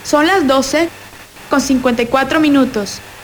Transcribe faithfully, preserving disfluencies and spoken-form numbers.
Son las doce con cincuenta y cuatro minutos.